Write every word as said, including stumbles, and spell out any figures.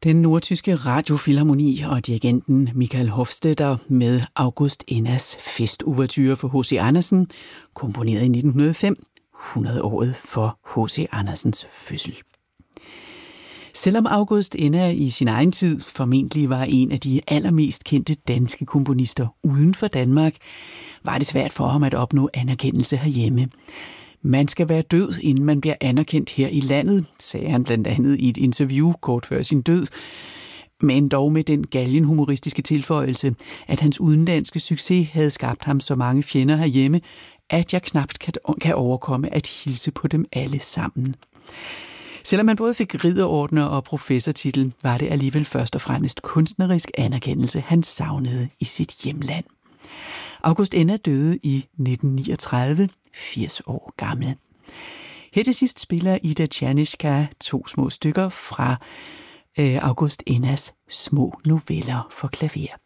Den nordtyske radiofilharmoni og dirigenten Michael Hofstadter med August Ennas festuverture for H C Andersen, komponeret i nitten hundrede og fem, hundrede-året for H C Andersens fødsel. Selvom August Enna i sin egen tid formentlig var en af de allermest kendte danske komponister uden for Danmark, var det svært for ham at opnå anerkendelse herhjemme. Man skal være død, inden man bliver anerkendt her i landet, sagde han blandt andet i et interview kort før sin død, men dog med den galgenhumoristiske tilføjelse, at hans udenlandske succes havde skabt ham så mange fjender herhjemme, at jeg knapt kan overkomme at hilse på dem alle sammen. Selvom han både fik ridderordner og professortitel, var det alligevel først og fremmest kunstnerisk anerkendelse, han savnede i sit hjemland. August Enna døde i nitten niogtredive, firs år gammel. Her til sidst spiller Ida Czerniszka to små stykker fra øh, August Ennas små noveller for klaver.